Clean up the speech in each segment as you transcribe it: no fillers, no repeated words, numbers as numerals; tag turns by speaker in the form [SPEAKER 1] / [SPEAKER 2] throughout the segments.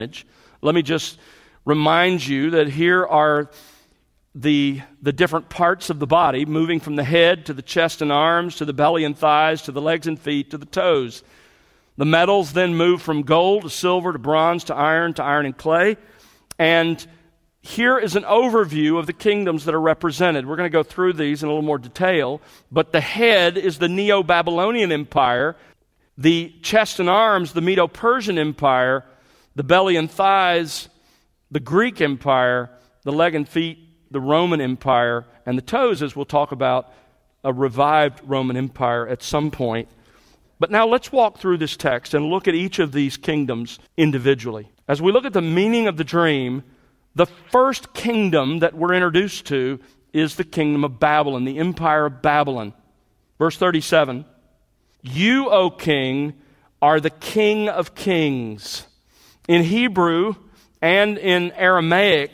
[SPEAKER 1] Let me just remind you that here are the different parts of the body, moving from the head to the chest and arms, to the belly and thighs, to the legs and feet, to the toes. The metals then move from gold to silver to bronze to iron and clay. And here is an overview of the kingdoms that are represented. We're going to go through these in a little more detail. But the head is the Neo-Babylonian Empire. The chest and arms, the Medo-Persian Empire. The belly and thighs, the Greek Empire. The leg and feet, the Roman Empire. And the toes, as we'll talk about, a revived Roman Empire at some point. But now let's walk through this text and look at each of these kingdoms individually. As we look at the meaning of the dream, the first kingdom that we're introduced to is the kingdom of Babylon, the empire of Babylon. Verse 37, "You, O king, are the king of kings." In Hebrew and in Aramaic,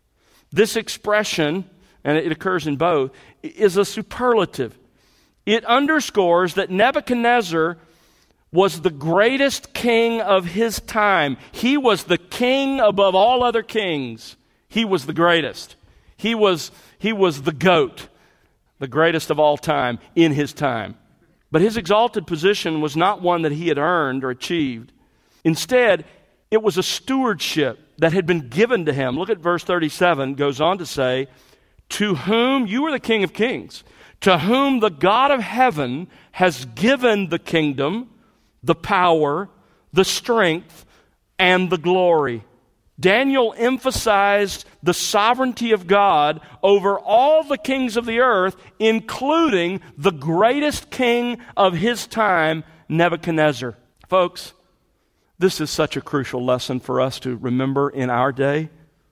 [SPEAKER 1] this expression, and it occurs in both, is a superlative. It underscores that Nebuchadnezzar was the greatest king of his time. He was the king above all other kings. He was the greatest. He was the GOAT, the greatest of all time in his time. But his exalted position was not one that he had earned or achieved. Instead, it was a stewardship that had been given to him. Look at verse 37, goes on to say, "To whom, you are the King of Kings, to whom the God of heaven has given the kingdom, the power, the strength, and the glory." Daniel emphasized the sovereignty of God over all the kings of the earth, including the greatest king of his time, Nebuchadnezzar. Folks, this is such a crucial lesson for us to remember in our day.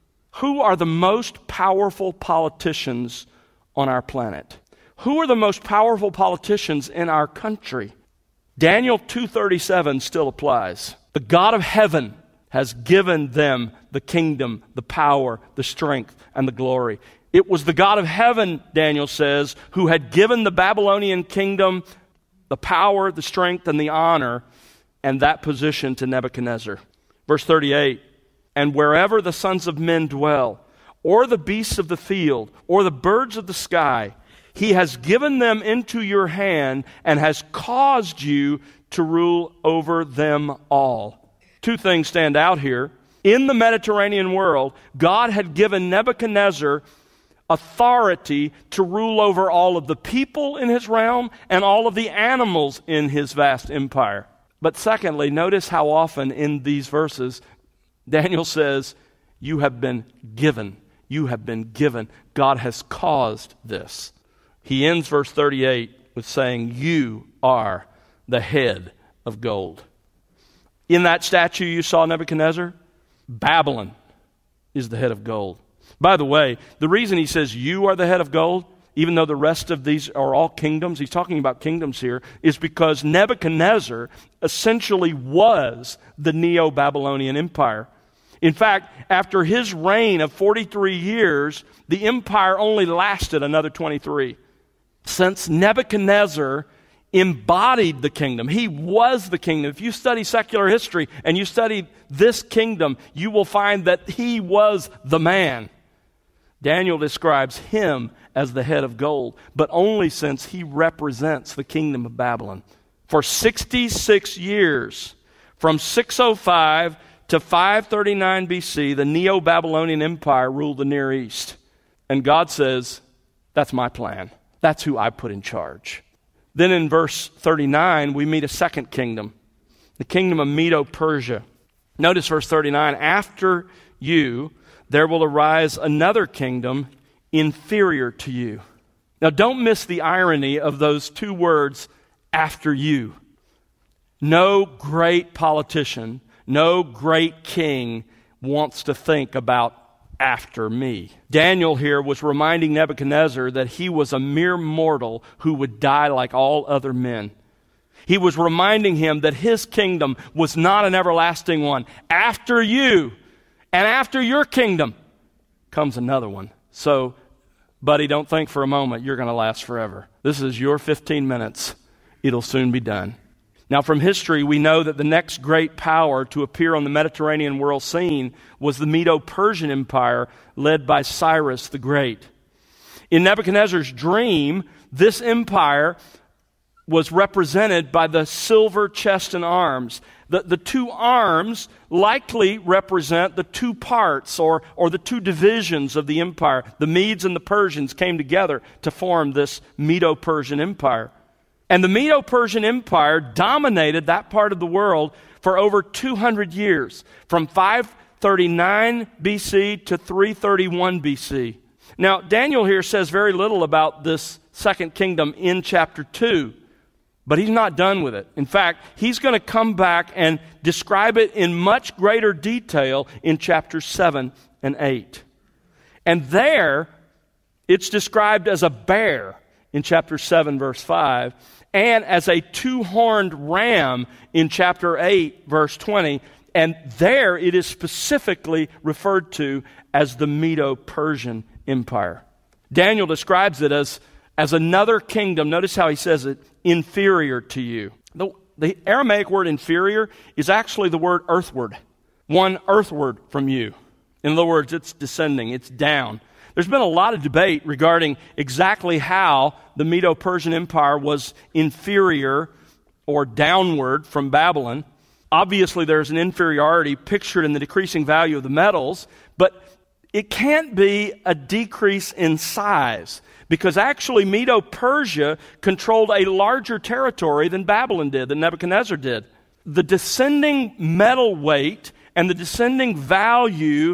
[SPEAKER 1] Who are the most powerful politicians on our planet? Who are the most powerful politicians in our country? Daniel 2:37 still applies. The God of heaven has given them the kingdom, the power, the strength, and the glory. It was the God of heaven, Daniel says, who had given the Babylonian kingdom the power, the strength, and the honor, and that position to Nebuchadnezzar. Verse 38, "And wherever the sons of men dwell, or the beasts of the field, or the birds of the sky, he has given them into your hand and has caused you to rule over them all." Two things stand out here. In the Mediterranean world, God had given Nebuchadnezzar authority to rule over all of the people in his realm and all of the animals in his vast empire. But secondly, notice how often in these verses Daniel says, "You have been given. You have been given. God has caused this." He ends verse 38 with saying, "You are the head of gold." In that statue you saw, Nebuchadnezzar, Babylon is the head of gold. By the way, the reason he says you are the head of gold, even though the rest of these are all kingdoms, he's talking about kingdoms here, is because Nebuchadnezzar essentially was the Neo-Babylonian Empire. In fact, after his reign of 43 years, the empire only lasted another 23. Since Nebuchadnezzar embodied the kingdom, he was the kingdom. If you study secular history and you study this kingdom, you will find that he was the man. Daniel describes him as the head of gold, but only since he represents the kingdom of Babylon. For 66 years, from 605 to 539 BC, the Neo-Babylonian Empire ruled the Near East. And God says, that's my plan. That's who I put in charge. Then in verse 39, we meet a second kingdom, the kingdom of Medo-Persia. Notice verse 39, "After you, there will arise another kingdom inferior to you." Now don't miss the irony of those two words, "after you." No great politician, no great king wants to think about after me. Daniel here was reminding Nebuchadnezzar that he was a mere mortal who would die like all other men. He was reminding him that his kingdom was not an everlasting one. After you and after your kingdom comes another one. So, buddy, don't think for a moment you're going to last forever. This is your 15 minutes. It'll soon be done. Now, from history, we know that the next great power to appear on the Mediterranean world scene was the Medo-Persian Empire led by Cyrus the Great. In Nebuchadnezzar's dream, this empire was represented by the silver chest and arms. The two arms likely represent the two parts or the two divisions of the empire. The Medes and the Persians came together to form this Medo-Persian Empire. And the Medo-Persian Empire dominated that part of the world for over 200 years, from 539 BC to 331 BC. Now, Daniel here says very little about this second kingdom in chapter 2, but he's not done with it. In fact, he's going to come back and describe it in much greater detail in chapters 7 and 8. And there, it's described as a bear in chapter 7, verse 5, and as a two-horned ram in chapter 8, verse 20, and there it is specifically referred to as the Medo-Persian Empire. Daniel describes it as another kingdom. Notice how he says it, inferior to you. The Aramaic word inferior is actually the word earthward, one earthward from you. In other words, it's descending, it's down. There's been a lot of debate regarding exactly how the Medo-Persian Empire was inferior or downward from Babylon. Obviously, there's an inferiority pictured in the decreasing value of the metals, but it can't be a decrease in size, because actually Medo-Persia controlled a larger territory than Babylon did, than Nebuchadnezzar did. The descending metal weight and the descending value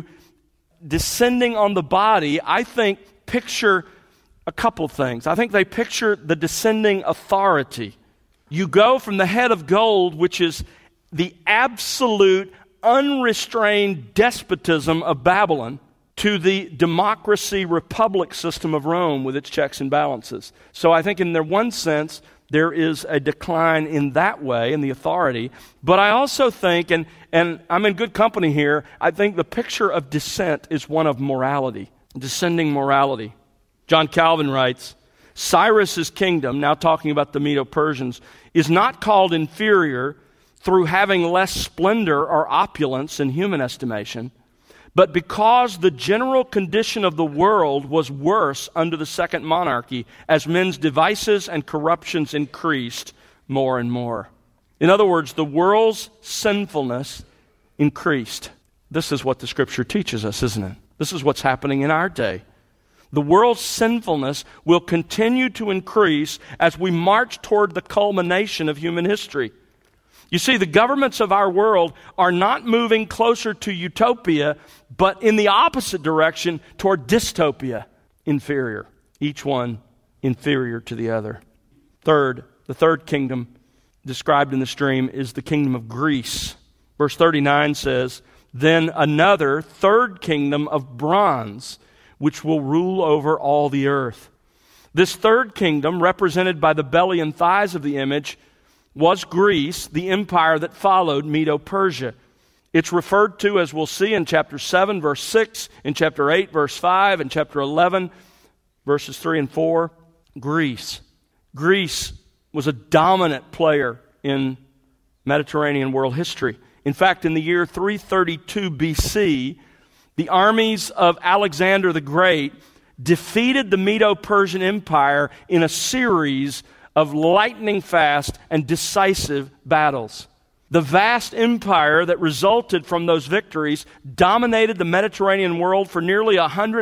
[SPEAKER 1] descending on the body, I think, picture a couple of things. I think they picture the descending authority. You go from the head of gold, which is the absolute, unrestrained despotism of Babylon, to the democracy republic system of Rome with its checks and balances. So I think in their one sense, there is a decline in that way, in the authority. But I also think, and I'm in good company here, I think the picture of descent is one of morality, descending morality. John Calvin writes, Cyrus's kingdom, now talking about the Medo-Persians, is not called inferior through having less splendor or opulence in human estimation, but because the general condition of the world was worse under the second monarchy, as men's devices and corruptions increased more and more. In other words, the world's sinfulness increased. This is what the Scripture teaches us, isn't it? This is what's happening in our day. The world's sinfulness will continue to increase as we march toward the culmination of human history. You see, the governments of our world are not moving closer to utopia, but in the opposite direction toward dystopia, inferior. Each one inferior to the other. Third, the third kingdom described in this dream is the kingdom of Greece. Verse 39 says, then another third kingdom of bronze, which will rule over all the earth. This third kingdom, represented by the belly and thighs of the image, was Greece, the empire that followed Medo-Persia. It's referred to, as we'll see, in chapter 7, verse 6, in chapter 8, verse 5, in chapter 11, verses 3 and 4, Greece. Greece was a dominant player in Mediterranean world history. In fact, in the year 332 BC, the armies of Alexander the Great defeated the Medo-Persian Empire in a series of lightning-fast and decisive battles. The vast empire that resulted from those victories dominated the Mediterranean world for nearly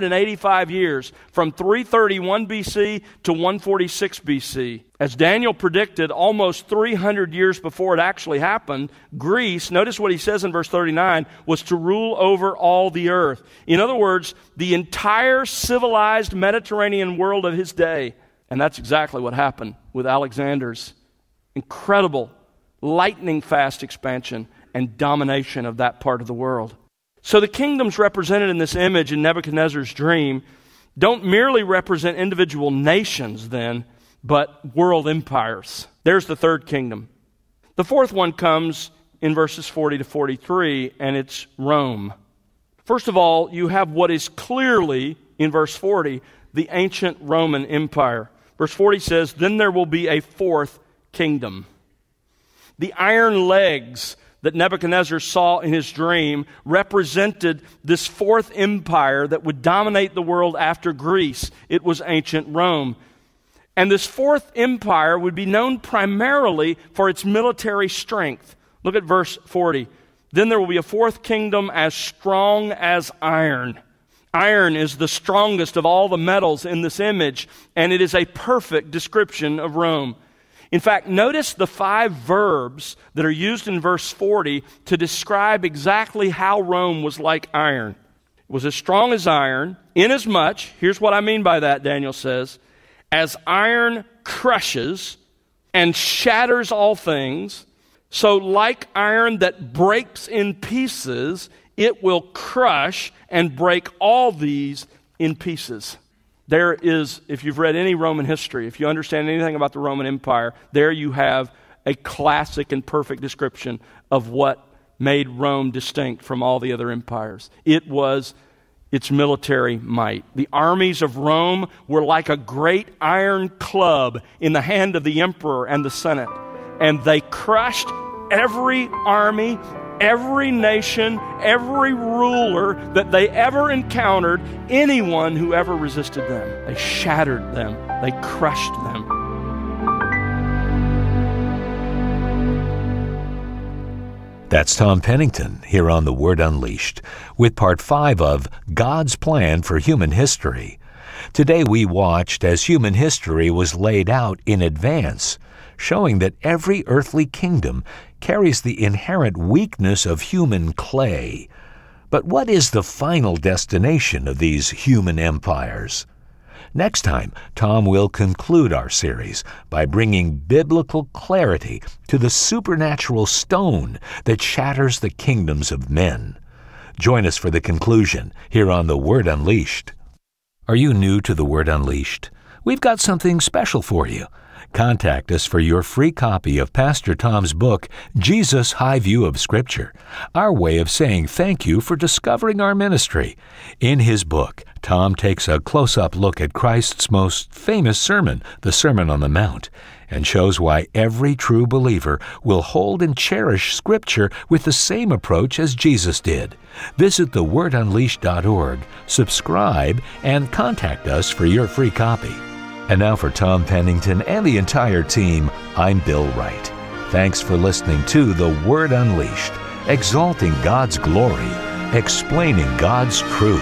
[SPEAKER 1] 185 years, from 331 BC to 146 BC. As Daniel predicted almost 300 years before it actually happened, Greece, notice what he says in verse 39, was to rule over all the earth. In other words, the entire civilized Mediterranean world of his day. And that's exactly what happened with Alexander's incredible, lightning-fast expansion and domination of that part of the world. So the kingdoms represented in this image in Nebuchadnezzar's dream don't merely represent individual nations then, but world empires. There's the third kingdom. The fourth one comes in verses 40 to 43, and it's Rome. First of all, you have what is clearly, in verse 40, the ancient Roman Empire. Verse 40 says, then there will be a fourth kingdom. The iron legs that Nebuchadnezzar saw in his dream represented this fourth empire that would dominate the world after Greece. It was ancient Rome. And this fourth empire would be known primarily for its military strength. Look at verse 40. Then there will be a fourth kingdom as strong as iron. Iron is the strongest of all the metals in this image, and it is a perfect description of Rome. In fact, notice the 5 verbs that are used in verse 40 to describe exactly how Rome was like iron. It was as strong as iron, inasmuch, here's what I mean by that, Daniel says, as iron crushes and shatters all things, so like iron that breaks in pieces, it will crush and break all these in pieces. There is, if you've read any Roman history, if you understand anything about the Roman Empire, there you have a classic and perfect description of what made Rome distinct from all the other empires. It was its military might. The armies of Rome were like a great iron club in the hand of the emperor and the senate, and they crushed every army, every nation, every ruler that they ever encountered, anyone who ever resisted them. They shattered them. They crushed them.
[SPEAKER 2] That's Tom Pennington here on The Word Unleashed with part 5 of God's Plan for Human History. Today we watched as human history was laid out in advance, showing that every earthly kingdom carries the inherent weakness of human clay. But what is the final destination of these human empires? Next time, Tom will conclude our series by bringing biblical clarity to the supernatural stone that shatters the kingdoms of men. Join us for the conclusion here on The Word Unleashed. Are you new to The Word Unleashed? We've got something special for you. Contact us for your free copy of Pastor Tom's book, Jesus' High View of Scripture, our way of saying thank you for discovering our ministry. In his book, Tom takes a close-up look at Christ's most famous sermon, the Sermon on the Mount, and shows why every true believer will hold and cherish Scripture with the same approach as Jesus did. Visit thewordunleashed.org, subscribe, and contact us for your free copy. And now for Tom Pennington and the entire team, I'm Bill Wright. Thanks for listening to The Word Unleashed, exalting God's glory, explaining God's truth.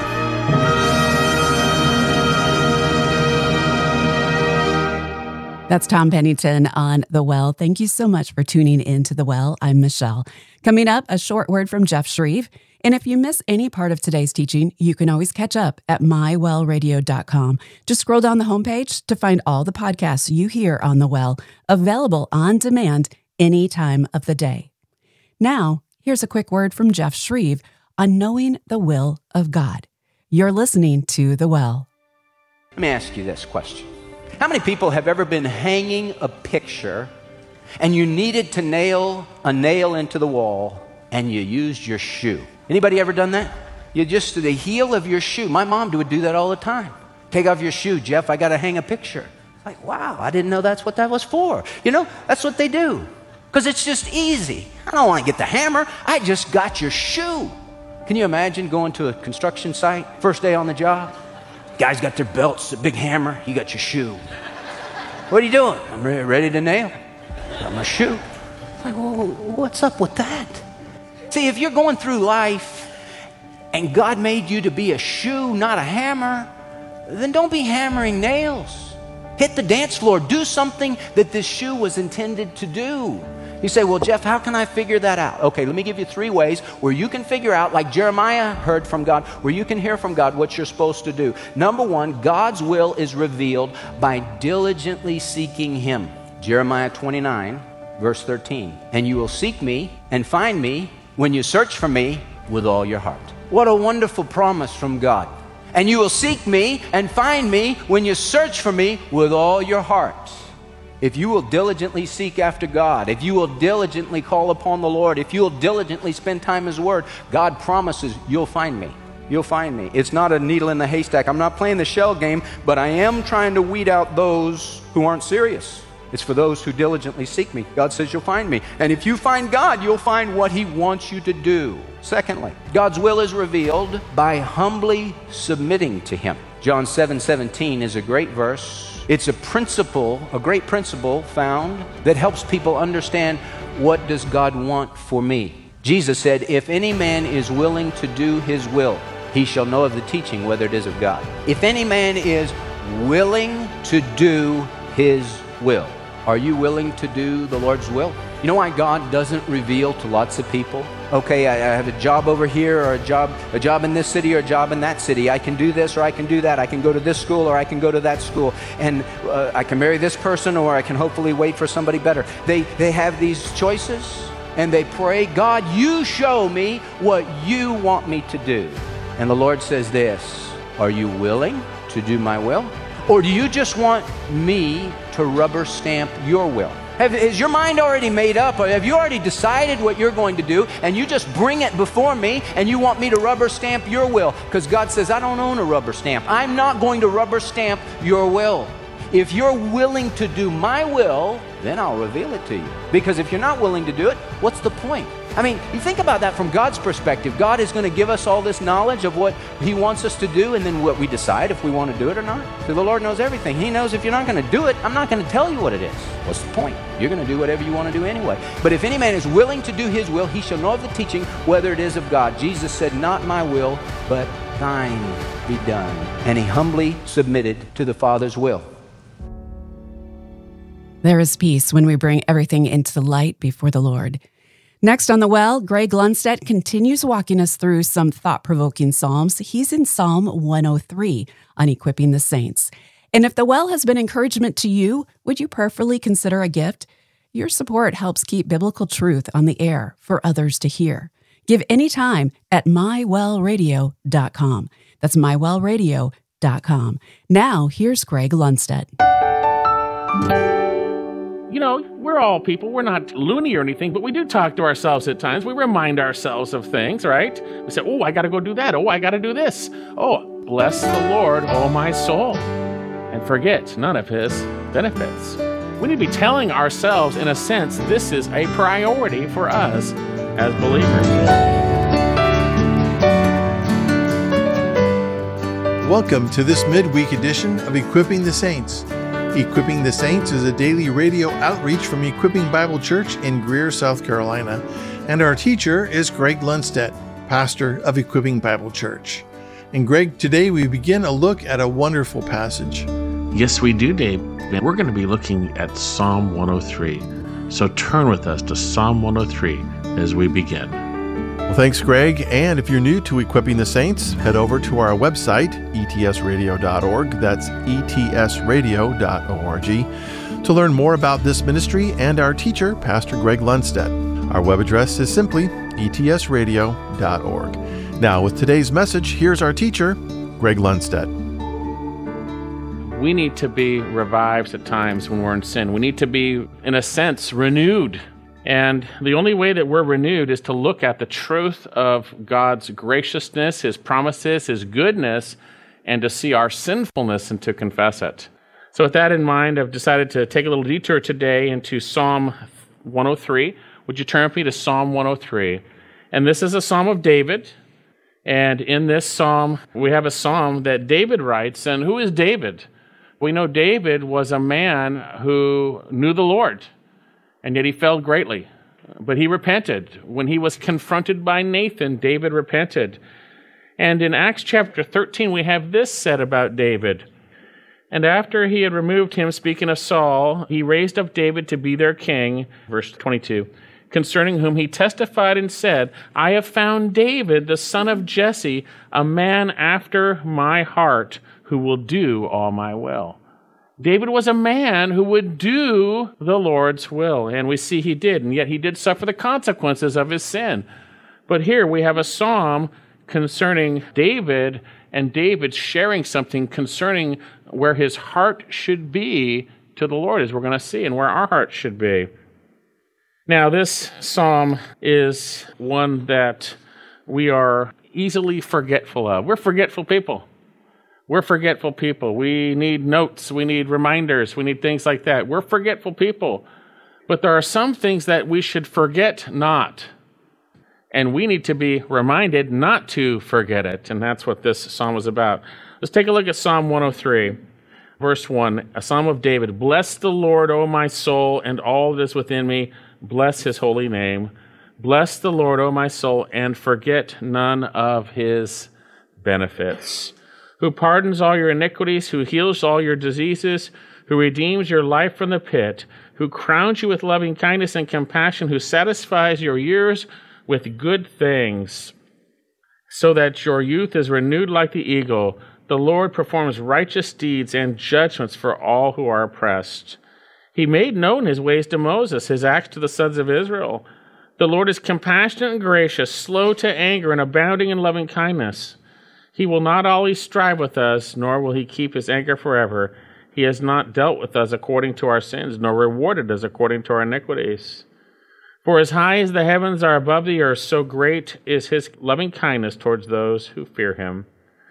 [SPEAKER 3] That's Tom Pennington on The Well. Thank you so much for tuning in to The Well. I'm Michelle. Coming up, a short word from Jeff Shreve. And if you miss any part of today's teaching, you can always catch up at mywellradio.com. Just scroll down the homepage to find all the podcasts you hear on The Well, available on demand any time of the day. Now, here's a quick word from Jeff Shreve on knowing the will of God. You're listening to The Well.
[SPEAKER 4] Let me ask you this question. How many people have ever been hanging a picture and you needed to nail a nail into the wall and you used your shoe? Anybody ever done that? You just, the heel of your shoe. My mom would do that all the time. Take off your shoe, Jeff, I got to hang a picture. Like, wow, I didn't know that's what that was for. You know, that's what they do. Because it's just easy. I don't want to get the hammer. I just got your shoe. Can you imagine going to a construction site, first day on the job? Guys got their belts, a big hammer, you got your shoe. What are you doing? I'm ready to nail. Got my shoe. Like, well, what's up with that? See, if you're going through life and God made you to be a shoe, not a hammer, then don't be hammering nails. Hit the dance floor. Do something that this shoe was intended to do. You say, well, Jeff, how can I figure that out? Okay, let me give you 3 ways where you can figure out, like Jeremiah heard from God, where you can hear from God what you're supposed to do. Number 1, God's will is revealed by diligently seeking Him. Jeremiah 29, verse 13. And you will seek me and find me when you search for me with all your heart. What a wonderful promise from God. And you will seek me and find me when you search for me with all your heart. If you will diligently seek after God, if you will diligently call upon the Lord, if you will diligently spend time in His Word, God promises you'll find me. You'll find me. It's not a needle in the haystack. I'm not playing the shell game, but I am trying to weed out those who aren't serious. It's for those who diligently seek me. God says you'll find me. And if you find God, you'll find what he wants you to do. Secondly, God's will is revealed by humbly submitting to him. John 7:17 is a great verse. It's a principle, a great principle found that helps people understand, what does God want for me? Jesus said, if any man is willing to do his will, he shall know of the teaching whether it is of God. If any man is willing to do his will. Are you willing to do the Lord's will? You know why God doesn't reveal to lots of people? Okay, I have a job over here, or a job in this city, or a job in that city. I can do this or I can do that. I can go to this school or I can go to that school. And I can marry this person, or I can hopefully wait for somebody better. They have these choices, and they pray, God, you show me what you want me to do. And the Lord says this, are you willing to do my will? Or do you just want me to rubber stamp your will? Is your mind already made up? Or have you already decided what you're going to do, and you just bring it before me and you want me to rubber stamp your will? Because God says, I don't own a rubber stamp. I'm not going to rubber stamp your will. If you're willing to do my will, then I'll reveal it to you. Because if you're not willing to do it, what's the point? I mean, you think about that from God's perspective. God is going to give us all this knowledge of what he wants us to do, and then what we decide if we want to do it or not. So the Lord knows everything. He knows if you're not going to do it, I'm not going to tell you what it is. What's the point? You're going to do whatever you want to do anyway. But if any man is willing to do his will, he shall know of the teaching whether it is of God. Jesus said, not my will, but thine be done. And he humbly submitted to the Father's will.
[SPEAKER 3] There is peace when we bring everything into the light before the Lord. Next on The Well, Greg Lundstedt continues walking us through some thought-provoking psalms. He's in Psalm 103 on equipping the saints. And if The Well has been encouragement to you, would you prayerfully consider a gift? Your support helps keep biblical truth on the air for others to hear. Give anytime at mywellradio.com. That's mywellradio.com. Now, here's Greg Lundstedt.
[SPEAKER 5] You know, we're all people. We're not loony or anything, but we do talk to ourselves at times. We remind ourselves of things, right? We say, oh, I got to go do that. Oh, I got to do this. Oh, bless the Lord, oh my soul, and forget none of his benefits. We need to be telling ourselves, in a sense, this is a priority for us as believers.
[SPEAKER 6] Welcome to this midweek edition of Equipping the Saints. Equipping the Saints is a daily radio outreach from Equipping Bible Church in Greer, South Carolina, and our teacher is Greg Lundstedt, pastor of Equipping Bible Church. And Greg, today we begin a look at a wonderful passage.
[SPEAKER 5] Yes, we do, Dave. We're going to be looking at Psalm 103. So turn with us to Psalm 103 as we begin.
[SPEAKER 6] Well, thanks, Greg. And if you're new to Equipping the Saints, head over to our website, etsradio.org. That's etsradio.org, to learn more about this ministry and our teacher, Pastor Greg Lundstedt. Our web address is simply etsradio.org. Now, with today's message, here's our teacher, Greg Lundstedt.
[SPEAKER 5] We need to be revived at times when we're in sin. We need to be, in a sense, renewed. And the only way that we're renewed is to look at the truth of God's graciousness, his promises, his goodness, and to see our sinfulness and to confess it. So with that in mind, I've decided to take a little detour today into Psalm 103. Would you turn with me to Psalm 103? And this is a Psalm of David. And in this psalm, we have a psalm that David writes. And who is David? We know David was a man who knew the Lord. And yet he failed greatly. But he repented. When he was confronted by Nathan, David repented. And in Acts chapter 13, we have this said about David. And after he had removed him, speaking of Saul, he raised up David to be their king, verse 22, concerning whom he testified and said, I have found David, the son of Jesse, a man after my heart, who will do all my will. David was a man who would do the Lord's will, and we see he did, and yet he did suffer the consequences of his sin. But here we have a psalm concerning David, and David sharing something concerning where his heart should be to the Lord, as we're going to see, and where our heart should be. Now, this psalm is one that we are easily forgetful of. We're forgetful people. We're forgetful people. We need notes. We need reminders. We need things like that. We're forgetful people. But there are some things that we should forget not. And we need to be reminded not to forget it. And that's what this psalm is about. Let's take a look at Psalm 103, verse 1, a psalm of David. Bless the Lord, O my soul, and all that is within me. Bless his holy name. Bless the Lord, O my soul, and forget none of his benefits. Who pardons all your iniquities, who heals all your diseases, who redeems your life from the pit, who crowns you with loving kindness and compassion, who satisfies your years with good things, so that your youth is renewed like the eagle. The Lord performs righteous deeds and judgments for all who are oppressed. He made known his ways to Moses, his acts to the sons of Israel. The Lord is compassionate and gracious, slow to anger, and abounding in loving kindness. He will not always strive with us, nor will he keep his anger forever. He has not dealt with us according to our sins, nor rewarded us according to our iniquities. For as high as the heavens are above the earth, so great is his loving kindness towards those who fear him.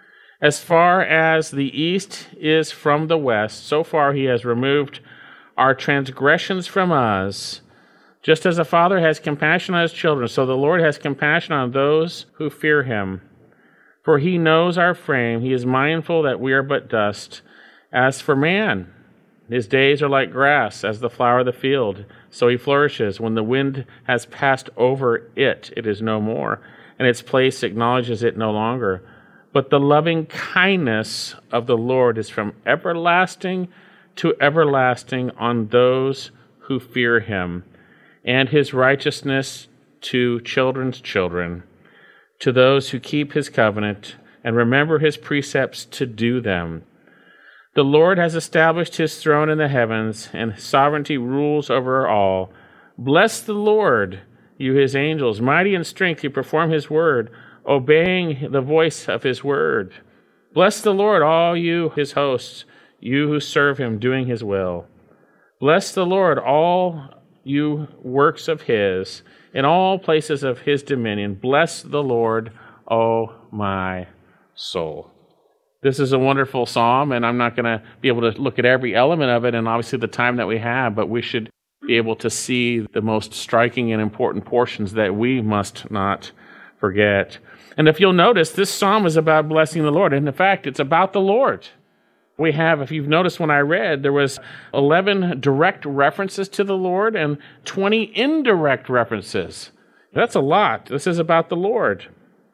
[SPEAKER 5] As far as the east is from the west, so far he has removed our transgressions from us. Just as a father has compassion on his children, so the Lord has compassion on those who fear him. For he knows our frame, he is mindful that we are but dust. As for man, his days are like grass, as the flower of the field. So he flourishes. When the wind has passed over it, it is no more, and its place acknowledges it no longer. But the loving kindness of the Lord is from everlasting to everlasting on those who fear him, and his righteousness to children's children, to those who keep his covenant and remember his precepts to do them. The Lord has established his throne in the heavens, and sovereignty rules over all. Bless the Lord, you his angels, mighty in strength, who perform his word, obeying the voice of his word. Bless the Lord, all you his hosts, you who serve him, doing his will. Bless the Lord, all you works of his, in all places of his dominion. Bless the Lord, O my soul. This is a wonderful psalm, and I'm not going to be able to look at every element of it, and obviously the time that we have, but we should be able to see the most striking and important portions that we must not forget. And if you'll notice, this psalm is about blessing the Lord, and in fact, it's about the Lord. We have, if you've noticed when I read, there was 11 direct references to the Lord and 20 indirect references. That's a lot. This is about the Lord.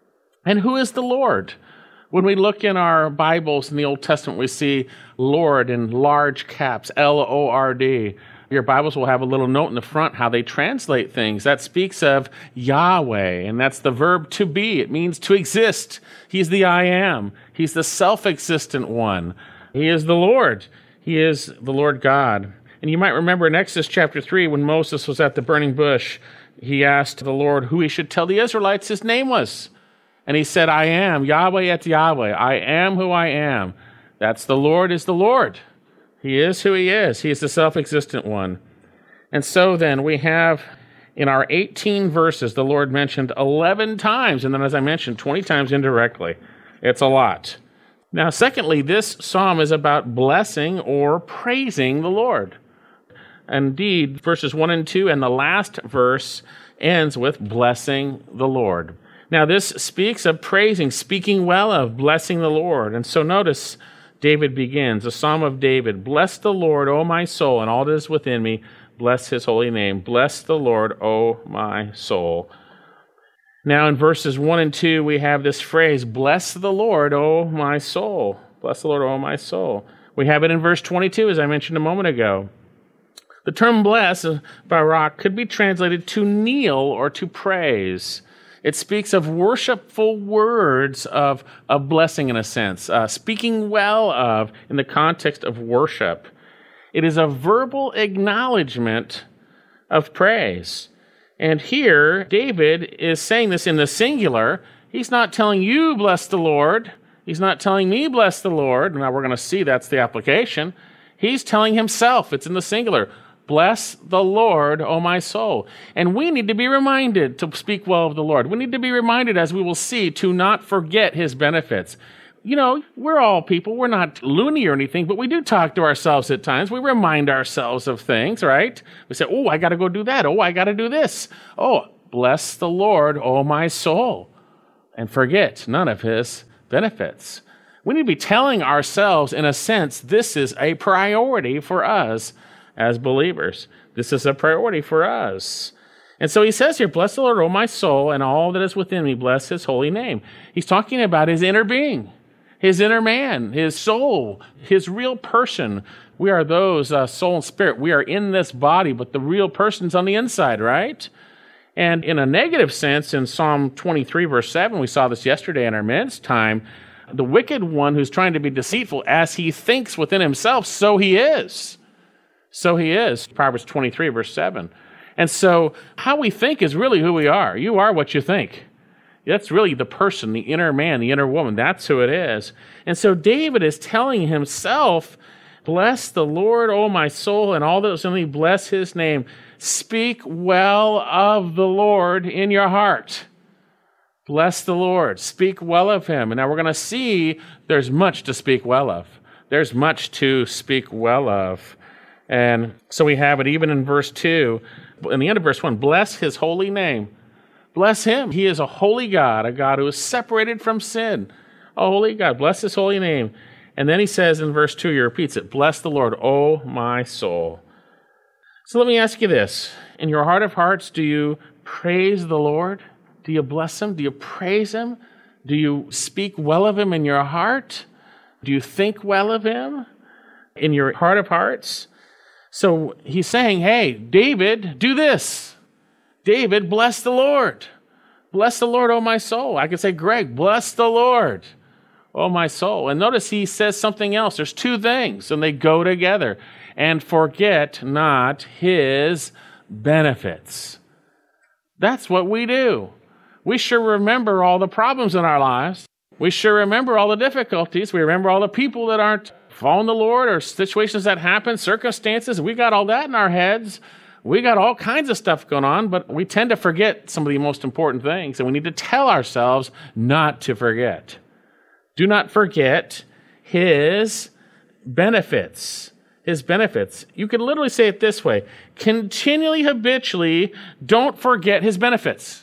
[SPEAKER 5] And who is the Lord? When we look in our Bibles in the Old Testament, we see Lord in large caps, L-O-R-D. Your Bibles will have a little note in the front how they translate things. That speaks of Yahweh, and that's the verb to be. It means to exist. He's the I am. He's the self-existent one. He is the Lord. He is the Lord God. And you might remember in Exodus chapter 3, when Moses was at the burning bush, he asked the Lord who he should tell the Israelites his name was. And he said, I am, Yahweh et Yahweh. I am who I am. That's the Lord is the Lord. He is who he is. He is the self-existent one. And so then we have in our 18 verses, the Lord mentioned 11 times. And then as I mentioned, 20 times indirectly. It's a lot. Now, secondly, this psalm is about blessing or praising the Lord. Indeed, verses 1 and 2 and the last verse ends with blessing the Lord. Now, this speaks of praising, speaking well of, blessing the Lord. And so notice David begins, a psalm of David. Bless the Lord, O my soul, and all that is within me. Bless his holy name. Bless the Lord, O my soul. Now, in verses 1 and 2, we have this phrase, bless the Lord, O my soul. Bless the Lord, O my soul. We have it in verse 22, as I mentioned a moment ago. The term bless, barak, could be translated to kneel or to praise. It speaks of worshipful words of blessing in a sense, speaking well of in the context of worship. It is a verbal acknowledgement of praise. And here, David is saying this in the singular. He's not telling you, bless the Lord. He's not telling me, bless the Lord. Now we're going to see that's the application. He's telling himself, it's in the singular. Bless the Lord, O my soul. And we need to be reminded to speak well of the Lord. We need to be reminded, as we will see, to not forget his benefits. we're all people. We're not loony or anything, but we do talk to ourselves at times. We remind ourselves of things, right? We say, oh, I got to go do that. Oh, I got to do this. Oh, bless the Lord, oh my soul, and forget none of his benefits. We need to be telling ourselves, in a sense, this is a priority for us as believers. This is a priority for us. And so he says here, bless the Lord, O my soul, and all that is within me, bless his holy name. He's talking about his inner being, his inner man, his soul, his real person. We are those, soul and spirit. We are in this body, but the real person's on the inside, right? And in a negative sense, in Psalm 23, verse 7, we saw this yesterday in our men's time, the wicked one who's trying to be deceitful, as he thinks within himself, so he is. So he is. Proverbs 23, verse 7. And so how we think is really who we are. You are what you think. That's really the person, the inner man, the inner woman. That's who it is. And so David is telling himself, bless the Lord, O my soul, and all that is in me, bless his name. Speak well of the Lord in your heart. Bless the Lord. Speak well of him. And now we're going to see there's much to speak well of. There's much to speak well of. And so we have it even in verse 2. In the end of verse 1, bless his holy name. Bless him. He is a holy God, a God who is separated from sin. A holy God. Bless his holy name. And then he says in verse 2, he repeats it, bless the Lord, O my soul. So let me ask you this. In your heart of hearts, do you praise the Lord? Do you bless him? Do you praise him? Do you speak well of him in your heart? Do you think well of him in your heart of hearts? So he's saying, hey, David, do this. David, bless the Lord. Bless the Lord, O my soul. I could say, Greg, bless the Lord, O my soul. And notice he says something else. There's two things, and they go together. And forget not his benefits. That's what we do. We sure remember all the problems in our lives. We sure remember all the difficulties. We remember all the people that aren't following the Lord, or situations that happen, circumstances. We got all that in our heads. We got all kinds of stuff going on, but we tend to forget some of the most important things, and we need to tell ourselves not to forget. Do not forget his benefits. His benefits. You can literally say it this way. Continually, habitually, don't forget his benefits.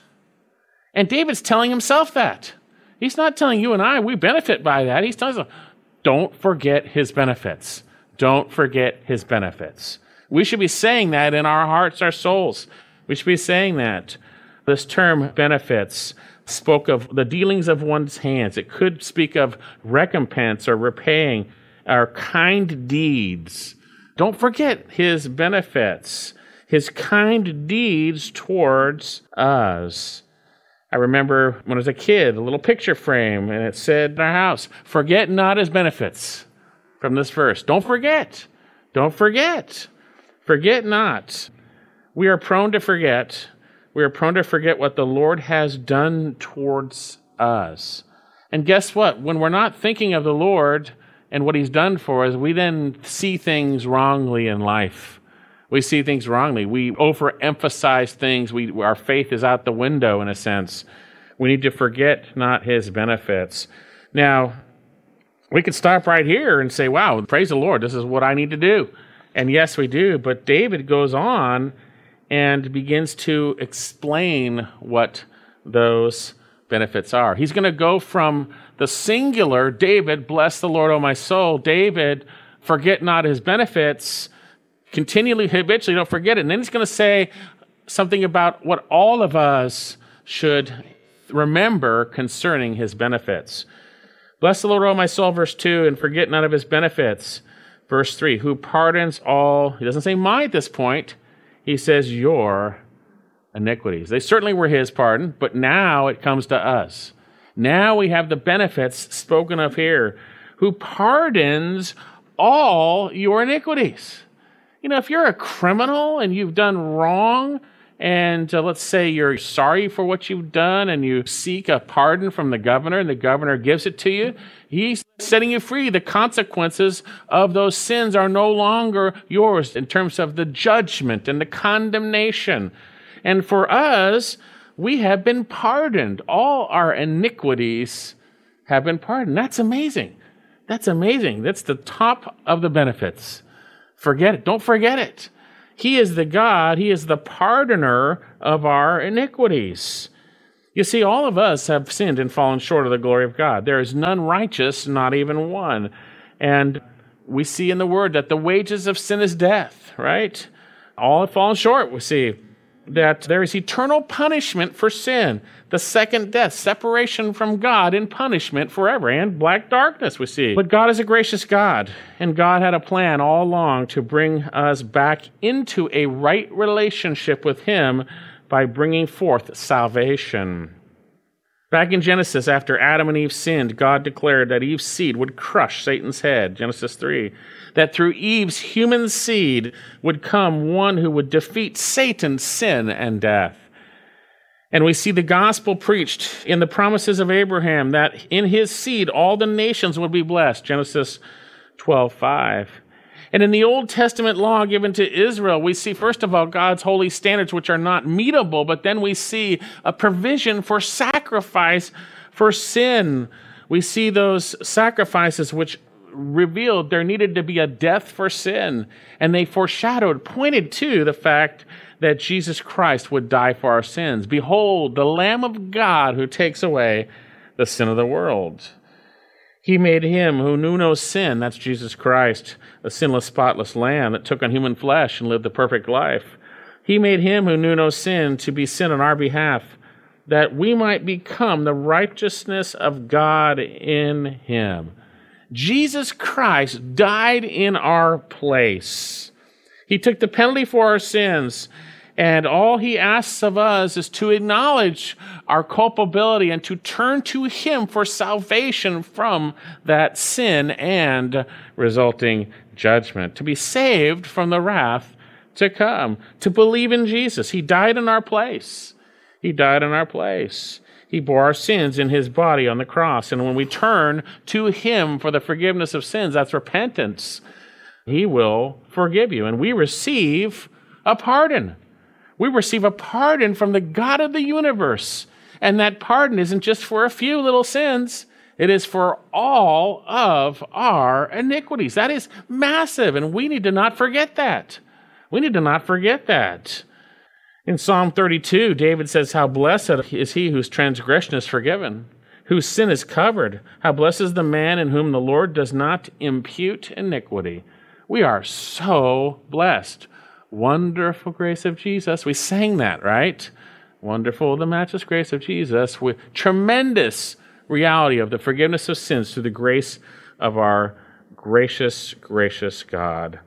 [SPEAKER 5] And David's telling himself that. He's not telling you and I, we benefit by that. He's telling us, don't forget his benefits. Don't forget his benefits. We should be saying that in our hearts, our souls. We should be saying that. This term benefits spoke of the dealings of one's hands. It could speak of recompense or repaying our kind deeds. Don't forget his benefits, his kind deeds towards us. I remember when I was a kid, a little picture frame, and it said in our house, forget not his benefits, from this verse. Don't forget. Don't forget. Forget not. We are prone to forget. We are prone to forget what the Lord has done towards us. And guess what? When we're not thinking of the Lord and what he's done for us, we then see things wrongly in life. We see things wrongly. We overemphasize things. Our faith is out the window, in a sense. We need to forget not his benefits. Now, we could stop right here and say, wow, praise the Lord, this is what I need to do. And yes, we do. But David goes on and begins to explain what those benefits are. He's going to go from the singular, David, bless the Lord, O my soul. David, forget not his benefits. Continually, habitually, don't forget it. And then he's going to say something about what all of us should remember concerning his benefits. Bless the Lord, O my soul, verse 2, and forget none of his benefits. Verse 3, who pardons all, he doesn't say my at this point, he says your iniquities. They certainly were his pardon, but now it comes to us. Now we have the benefits spoken of here. Who pardons all your iniquities. You know, if you're a criminal and you've done wrong, and let's say you're sorry for what you've done and you seek a pardon from the governor and the governor gives it to you, he's setting you free. The consequences of those sins are no longer yours in terms of the judgment and the condemnation. And for us, we have been pardoned. All our iniquities have been pardoned. That's amazing. That's amazing. That's the top of the benefits. Forget it. Don't forget it. He is the God. He is the pardoner of our iniquities. You see, all of us have sinned and fallen short of the glory of God. There is none righteous, not even one. And we see in the Word that the wages of sin is death, right? All have fallen short, we see. That there is eternal punishment for sin, the second death, separation from God in punishment forever, and black darkness, we see. But God is a gracious God, and God had a plan all along to bring us back into a right relationship with Him by bringing forth salvation. Back in Genesis, after Adam and Eve sinned, God declared that Eve's seed would crush Satan's head, Genesis 3. That through Eve's human seed would come one who would defeat Satan, sin, and death. And we see the gospel preached in the promises of Abraham that in his seed all the nations would be blessed, Genesis 12:5. And in the Old Testament law given to Israel, we see, first of all, God's holy standards, which are not meetable, but then we see a provision for sacrifice for sin. We see those sacrifices which revealed there needed to be a death for sin, and they foreshadowed, pointed to the fact that Jesus Christ would die for our sins. Behold, the Lamb of God who takes away the sin of the world. He made him who knew no sin, that's Jesus Christ, a sinless, spotless lamb that took on human flesh and lived the perfect life. He made him who knew no sin to be sin on our behalf, that we might become the righteousness of God in him. Jesus Christ died in our place. He took the penalty for our sins, and all he asks of us is to acknowledge our culpability and to turn to him for salvation from that sin and resulting judgment, to be saved from the wrath to come, to believe in Jesus. He died in our place. He died in our place. He bore our sins in his body on the cross. And when we turn to him for the forgiveness of sins, that's repentance, he will forgive you. And we receive a pardon. We receive a pardon from the God of the universe. And that pardon isn't just for a few little sins. It is for all of our iniquities. That is massive, and we need to not forget that. We need to not forget that. In Psalm 32, David says, how blessed is he whose transgression is forgiven, whose sin is covered. How blessed is the man in whom the Lord does not impute iniquity. We are so blessed. Wonderful grace of Jesus. We sang that, right? Wonderful, the matchless grace of Jesus, with tremendous reality of the forgiveness of sins through the grace of our gracious, gracious God.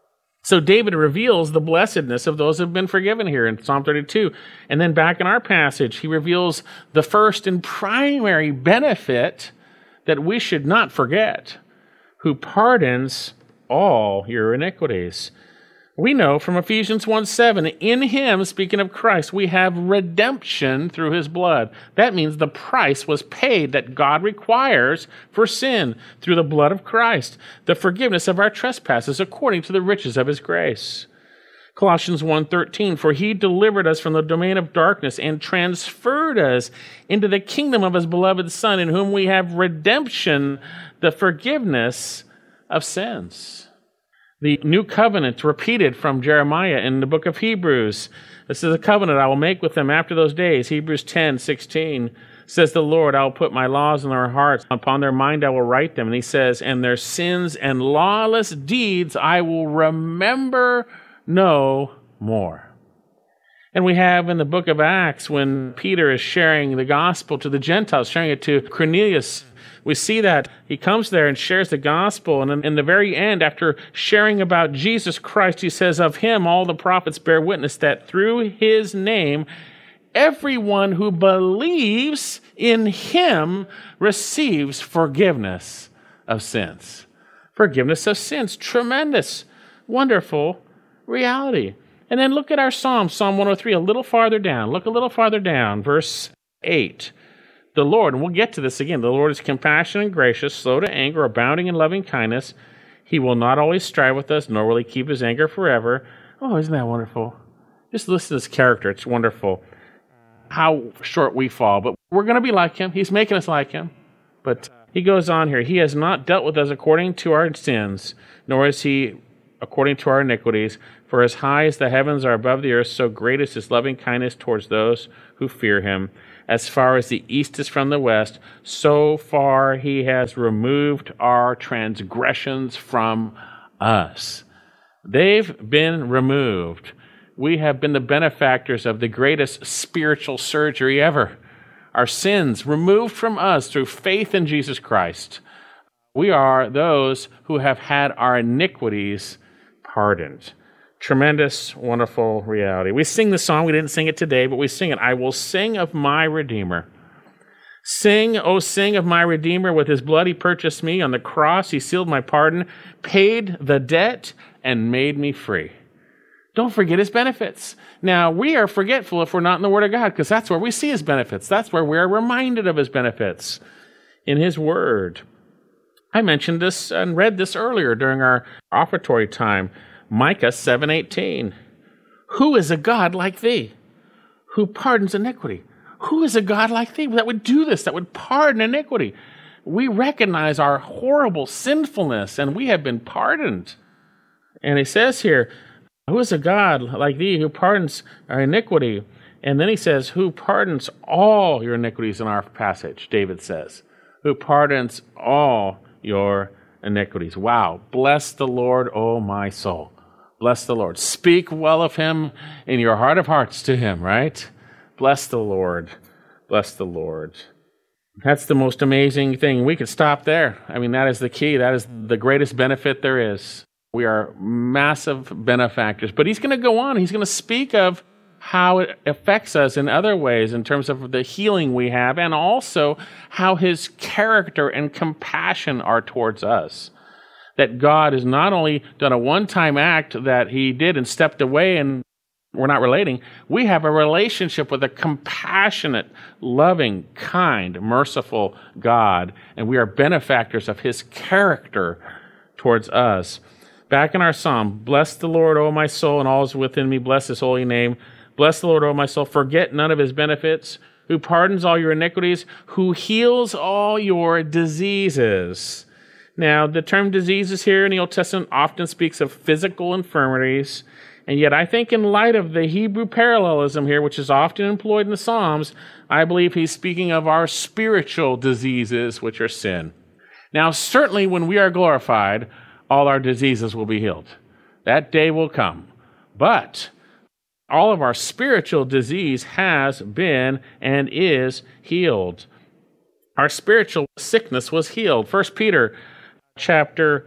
[SPEAKER 5] So David reveals the blessedness of those who have been forgiven here in Psalm 32. And then back in our passage, he reveals the first and primary benefit that we should not forget, who pardons all your iniquities. We know from Ephesians 1:7, in him, speaking of Christ, we have redemption through his blood. That means the price was paid that God requires for sin through the blood of Christ, the forgiveness of our trespasses according to the riches of his grace. Colossians 1:13, for he delivered us from the domain of darkness and transferred us into the kingdom of his beloved Son, in whom we have redemption, the forgiveness of sins. The new covenant repeated from Jeremiah in the book of Hebrews. This is a covenant I will make with them after those days. Hebrews 10:16 says the Lord, I will put my laws in their hearts. Upon their mind I will write them. And he says, and their sins and lawless deeds I will remember no more. And we have in the book of Acts, when Peter is sharing the gospel to the Gentiles, sharing it to Cornelius, we see that he comes there and shares the gospel. And in the very end, after sharing about Jesus Christ, he says, of him all the prophets bear witness that through his name, everyone who believes in him receives forgiveness of sins. Forgiveness of sins. Tremendous, wonderful reality. And then look at our Psalm, Psalm 103, a little farther down. Look a little farther down, verse 8. The Lord, and we'll get to this again, the Lord is compassionate and gracious, slow to anger, abounding in loving kindness. He will not always strive with us, nor will he keep his anger forever. Oh, isn't that wonderful? Just listen to this character. It's wonderful. How short we fall, but we're going to be like him. He's making us like him. But He goes on here, he has not dealt with us according to our sins, nor is he according to our iniquities. For as high as the heavens are above the earth, so great is his loving kindness towards those who fear him. As far as the east is from the west, so far he has removed our transgressions from us. They've been removed. We have been the benefactors of the greatest spiritual surgery ever. Our sins removed from us through faith in Jesus Christ. We are those who have had our iniquities pardoned. Tremendous, wonderful reality. We sing the song. We didn't sing it today, but we sing it. I will sing of my Redeemer. Sing, oh, sing of my Redeemer. With his blood he purchased me. On the cross he sealed my pardon, paid the debt, and made me free. Don't forget his benefits. Now, we are forgetful if we're not in the Word of God, because that's where we see his benefits. That's where we're reminded of his benefits in his Word. I mentioned this and read this earlier during our offertory time. Micah 7:18. Who is a God like thee, who pardons iniquity? Who is a God like thee that would do this, that would pardon iniquity? We recognize our horrible sinfulness, and we have been pardoned. And he says here, who is a God like thee who pardons our iniquity? And then he says, who pardons all your iniquities in our passage, David says. Who pardons all your iniquities. Wow. Bless the Lord, O my soul. Bless the Lord. Speak well of him in your heart of hearts to him, right? Bless the Lord. Bless the Lord. That's the most amazing thing. We could stop there. I mean, that is the key. That is the greatest benefit there is. We are massive benefactors. But he's going to go on. He's going to speak of how it affects us in other ways in terms of the healing we have, and also how his character and compassion are towards us. That God has not only done a one-time act that he did and stepped away and we're not relating. We have a relationship with a compassionate, loving, kind, merciful God, and we are benefactors of his character towards us. Back in our psalm, bless the Lord, O my soul, and all is within me. Bless his holy name. Bless the Lord, O my soul. Forget none of his benefits, who pardons all your iniquities, who heals all your diseases. Now, the term diseases here in the Old Testament often speaks of physical infirmities, and yet I think in light of the Hebrew parallelism here, which is often employed in the Psalms, I believe he's speaking of our spiritual diseases, which are sin. Now, certainly when we are glorified, all our diseases will be healed. That day will come. But all of our spiritual disease has been and is healed. Our spiritual sickness was healed. 1 Peter chapter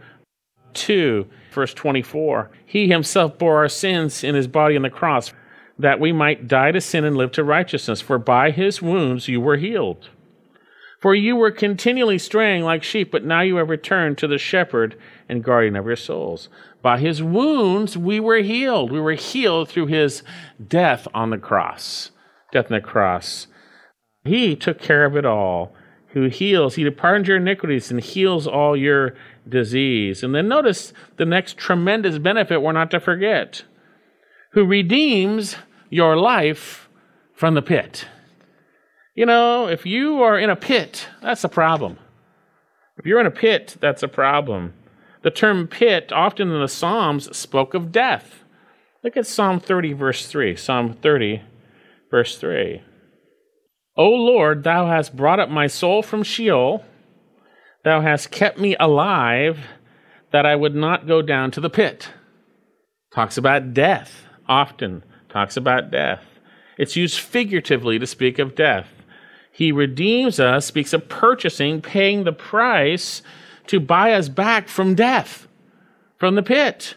[SPEAKER 5] 2, verse 24. He himself bore our sins in his body on the cross, that we might die to sin and live to righteousness. For by his wounds you were healed. For you were continually straying like sheep, but now you have returned to the shepherd and guardian of your souls. By his wounds we were healed. We were healed through his death on the cross. Death on the cross. He took care of it all. Who heals, he pardons your iniquities and heals all your disease. And then notice the next tremendous benefit we're not to forget. Who redeems your life from the pit. You know, if you are in a pit, that's a problem. If you're in a pit, that's a problem. The term pit, often in the Psalms, spoke of death. Look at Psalm 30, verse 3. Psalm 30, verse 3. O Lord, thou hast brought up my soul from Sheol. Thou hast kept me alive, that I would not go down to the pit. Talks about death, often talks about death. It's used figuratively to speak of death. He redeems us, speaks of purchasing, paying the price to buy us back from death, from the pit.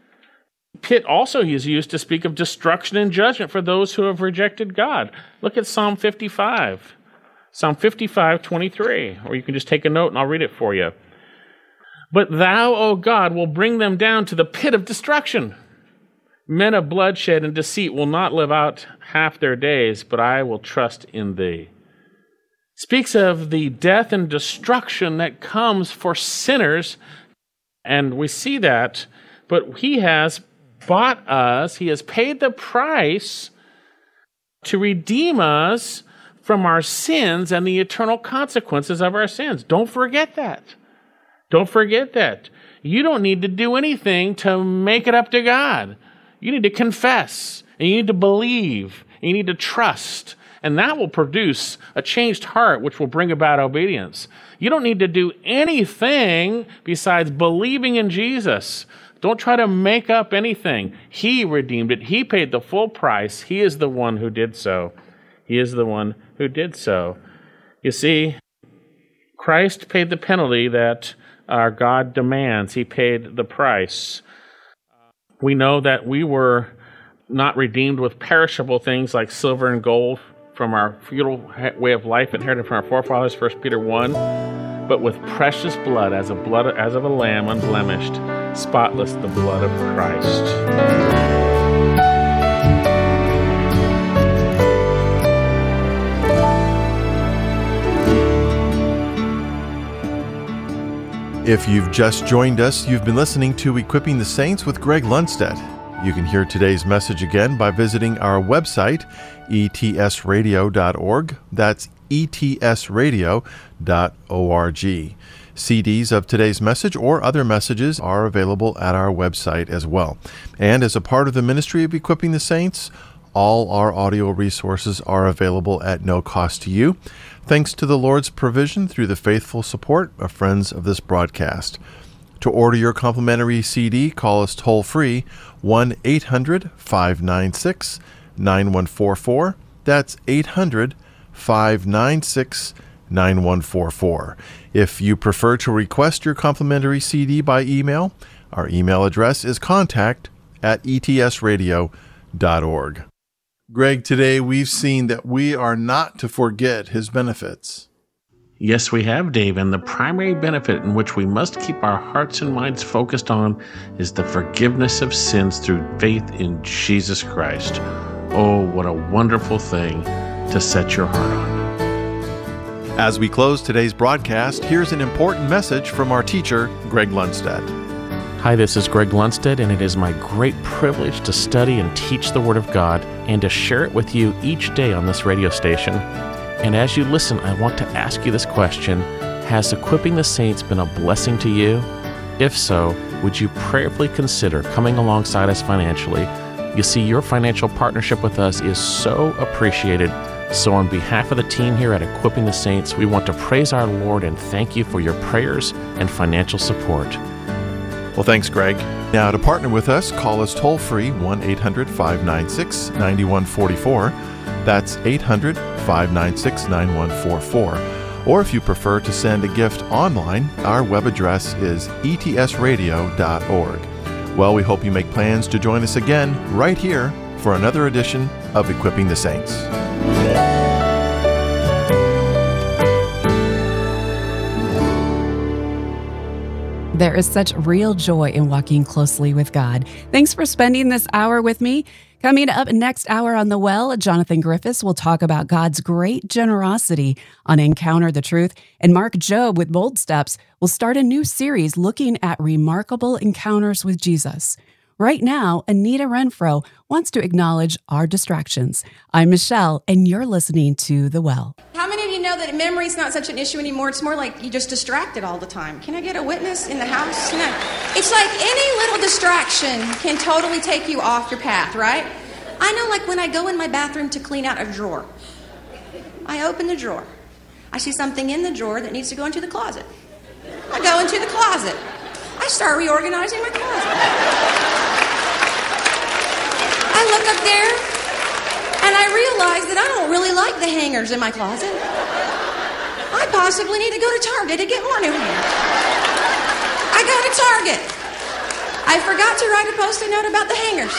[SPEAKER 5] Pit also is used to speak of destruction and judgment for those who have rejected God. Look at Psalm 55. Psalm 55, 23. Or you can just take a note and I'll read it for you. But thou, O God, will bring them down to the pit of destruction. Men of bloodshed and deceit will not live out half their days, but I will trust in thee. Speaks of the death and destruction that comes for sinners, and we see that, but he has bought us, he has paid the price to redeem us from our sins and the eternal consequences of our sins. Don't forget that. Don't forget that. You don't need to do anything to make it up to God. You need to confess, and you need to believe, and you need to trust, and that will produce a changed heart, which will bring about obedience. You don't need to do anything besides believing in Jesus. Don't try to make up anything. He redeemed it. He paid the full price. He is the one who did so. He is the one who did so. You see, Christ paid the penalty that our God demands. He paid the price. We know that we were not redeemed with perishable things like silver and gold from our feudal way of life inherited from our forefathers, 1 Peter 1, but with precious blood as of a lamb, unblemished, spotless, the blood of Christ.
[SPEAKER 6] If you've just joined us, you've been listening to Equipping the Saints with Greg Lundstedt. You can hear today's message again by visiting our website, etsradio.org. That's etsradio.org. CDs of today's message or other messages are available at our website as well. And as a part of the ministry of Equipping the Saints, all our audio resources are available at no cost to you, thanks to the Lord's provision through the faithful support of friends of this broadcast. To order your complimentary CD, call us toll-free, 1-800-596-9144. That's 800-596-9144. If you prefer to request your complimentary CD by email, our email address is contact@etsradio.org. Greg, today we've seen that we are not to forget his benefits.
[SPEAKER 5] Yes, we have, Dave, and the primary benefit in which we must keep our hearts and minds focused on is the forgiveness of sins through faith in Jesus Christ. Oh, what a wonderful thing to set your heart on.
[SPEAKER 6] As we close today's broadcast, here's an important message from our teacher, Greg Lundstedt.
[SPEAKER 5] Hi, this is Greg Lundstedt, and it is my great privilege to study and teach the Word of God and to share it with you each day on this radio station. And as you listen, I want to ask you this question: has Equipping the Saints been a blessing to you? If so, would you prayerfully consider coming alongside us financially? You see, your financial partnership with us is so appreciated. So on behalf of the team here at Equipping the Saints, we want to praise our Lord and thank you for your prayers and financial support.
[SPEAKER 6] Well, thanks, Greg. Now, to partner with us, call us toll-free, 1-800-596-9144. That's 800-596-9144. Or if you prefer to send a gift online, our web address is etsradio.org. Well, we hope you make plans to join us again right here for another edition of Equipping the Saints.
[SPEAKER 3] There is such real joy in walking closely with God. Thanks for spending this hour with me. Coming up next hour on The Well, Jonathan Griffiths will talk about God's great generosity on Encounter the Truth, and Mark Jobe with Bold Steps will start a new series looking at remarkable encounters with Jesus. Right now, Anita Renfro wants to acknowledge our distractions. I'm Michelle, and you're listening to The Well.
[SPEAKER 7] How many of you know that memory's not such an issue anymore? It's more like you're just distracted all the time. Can I get a witness in the house? No. It's like any little distraction can totally take you off your path, right? I know, like when I go in my bathroom to clean out a drawer. I open the drawer. I see something in the drawer that needs to go into the closet. I go into the closet. I start reorganizing my closet. I look up there, and I realize that I don't really like the hangers in my closet. I possibly need to go to Target to get more new hangers. I go to Target. I forgot to write a Post-it note about the hangers.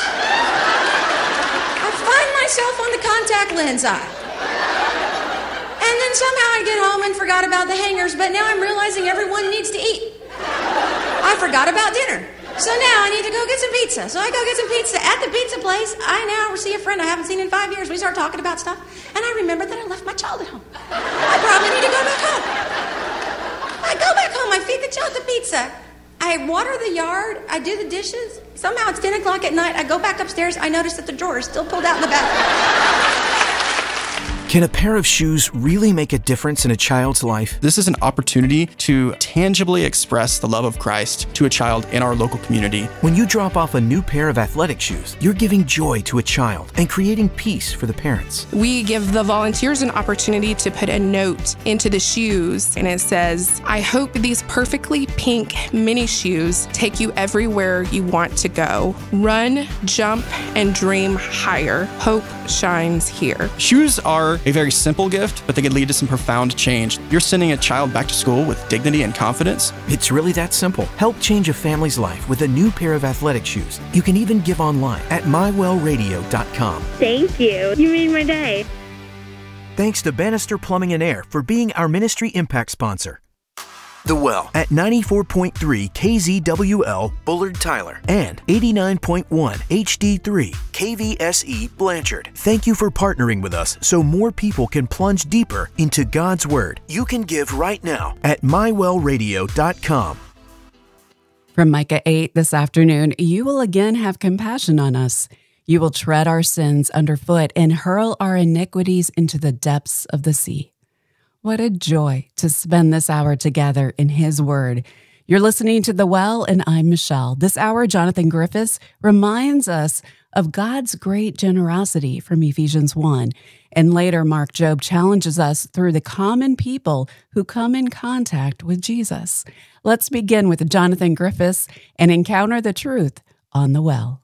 [SPEAKER 7] I find myself on the contact lens aisle. And then somehow I get home and forgot about the hangers, but now I'm realizing everyone needs to eat. I forgot about dinner. So now I need to go get some pizza. So I go get some pizza at the pizza place. I now see a friend I haven't seen in 5 years. We start talking about stuff. And I remember that I left my child at home. I probably need to go back home. I go back home. I feed the child the pizza. I water the yard. I do the dishes. Somehow it's 10 o'clock at night. I go back upstairs. I notice that the drawer is still pulled out in the bathroom.
[SPEAKER 8] Can a pair of shoes really make a difference in a child's life?
[SPEAKER 9] This is an opportunity to tangibly express the love of Christ to a child in our local community.
[SPEAKER 8] When you drop off a new pair of athletic shoes, you're giving joy to a child and creating peace for the parents.
[SPEAKER 10] We give the volunteers an opportunity to put a note into the shoes, and it says, "I hope these perfectly pink mini shoes take you everywhere you want to go. Run, jump, and dream higher. Hope shines here."
[SPEAKER 9] Shoes are a very simple gift, but they can lead to some profound change. You're sending a child back to school with dignity and confidence.
[SPEAKER 8] It's really that simple. Help change a family's life with a new pair of athletic shoes. You can even give online at mywellradio.com.
[SPEAKER 11] Thank you. You made my day.
[SPEAKER 8] Thanks to Bannister Plumbing and Air for being our Ministry Impact sponsor. The Well at 94.3 KZWL Bullard Tyler and 89.1 HD3 KVSE Blanchard. Thank you for partnering with us so more people can plunge deeper into God's Word. You can give right now at mywellradio.com.
[SPEAKER 3] From Micah 8 this afternoon, you will again have compassion on us. You will tread our sins underfoot and hurl our iniquities into the depths of the sea. What a joy to spend this hour together in His Word. You're listening to The Well, and I'm Michelle. This hour, Jonathan Griffiths reminds us of God's great generosity from Ephesians 1. And later, Mark Jobe challenges us through the common people who come in contact with Jesus. Let's begin with Jonathan Griffiths and encounter the truth on The Well.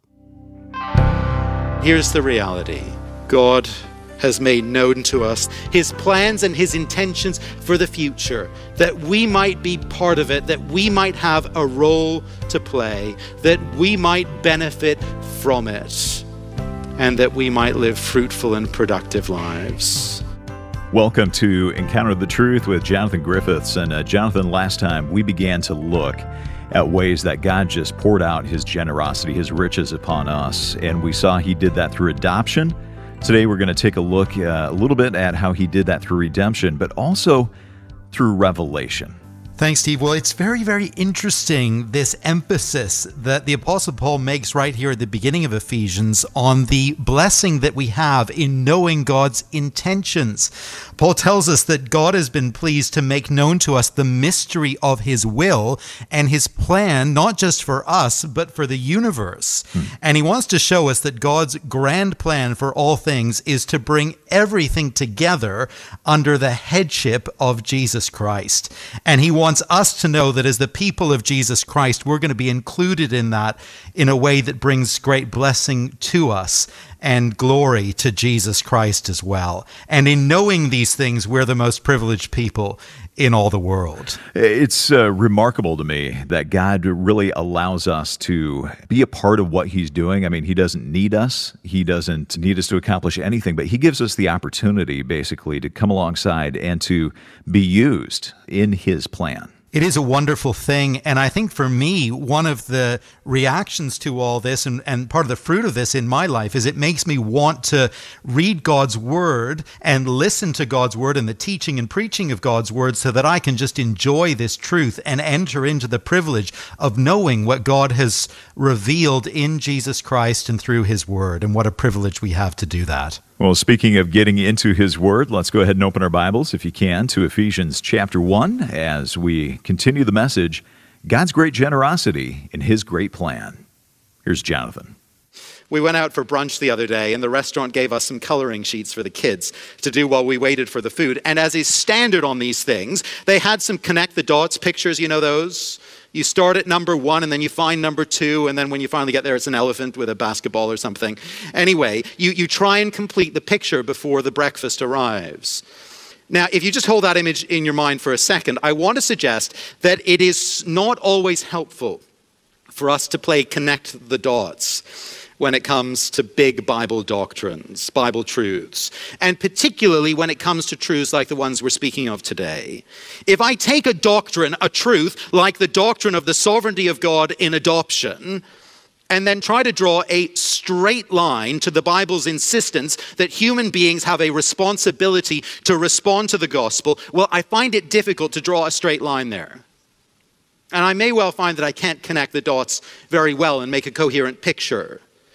[SPEAKER 12] Here's the reality. God has made known to us His plans and His intentions for the future, that we might be part of it, that we might have a role to play, that we might benefit from it, and that we might live fruitful and productive lives.
[SPEAKER 13] Welcome to Encounter the Truth with Jonathan Griffiths. And Jonathan, last time we began to look at ways that God just poured out His generosity, His riches upon us, and we saw He did that through adoption. Today we're going to take a look a little bit at how He did that through redemption, but also through revelation.
[SPEAKER 14] Thanks, Steve. Well, it's very, very interesting, this emphasis that the Apostle Paul makes right here at the beginning of Ephesians on the blessing that we have in knowing God's intentions. Paul tells us that God has been pleased to make known to us the mystery of His will and His plan, not just for us, but for the universe. And He wants to show us that God's grand plan for all things is to bring everything together under the headship of Jesus Christ. And He wants us to know that as the people of Jesus Christ, we're going to be included in that in a way that brings great blessing to us and glory to Jesus Christ as well. And in knowing these things, we're the most privileged people in all the world.
[SPEAKER 13] It's remarkable to me that God really allows us to be a part of what He's doing. I mean, He doesn't need us. He doesn't need us to accomplish anything, but He gives us the opportunity, basically, to come alongside and to be used in His plan.
[SPEAKER 14] It is a wonderful thing, and I think for me, one of the reactions to all this and part of the fruit of this in my life is it makes me want to read God's Word and listen to God's Word and the teaching and preaching of God's Word so that I can just enjoy this truth and enter into the privilege of knowing what God has revealed in Jesus Christ and through His Word, and what a privilege we have to do that.
[SPEAKER 13] Well, speaking of getting into His Word, let's go ahead and open our Bibles, if you can, to Ephesians chapter 1 as we continue the message, God's great generosity in His great plan. Here's Jonathan.
[SPEAKER 12] We went out for brunch the other day, and the restaurant gave us some coloring sheets for the kids to do while we waited for the food. And as is standard on these things, they had some connect the dots pictures, you know those? You start at number 1, and then you find number 2, and then when you finally get there, it's an elephant with a basketball or something. Anyway, you try and complete the picture before the breakfast arrives. Now, if you just hold that image in your mind for a second, I want to suggest that it is not always helpful for us to play connect the dots when it comes to big Bible doctrines, Bible truths, and particularly when it comes to truths like the ones we're speaking of today. If I take a doctrine, a truth, like the doctrine of the sovereignty of God in adoption, and then try to draw a straight line to the Bible's insistence that human beings have a responsibility to respond to the gospel, well, I find it difficult to draw a straight line there. And I may well find that I can't connect the dots very well and make a coherent picture.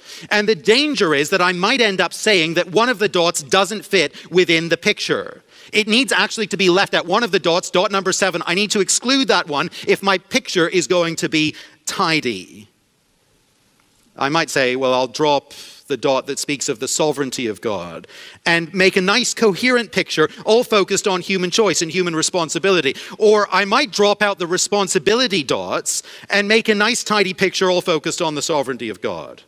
[SPEAKER 12] And the danger is that I might end up saying that one of the dots doesn't fit within the picture. It needs actually to be left at one of the dots, dot number 7. I need to exclude that one if my picture is going to be tidy. I might say, well, I'll drop the dot that speaks of the sovereignty of God and make a nice coherent picture all focused on human choice and human responsibility. Or I might drop out the responsibility dots and make a nice tidy picture all focused on the sovereignty of God.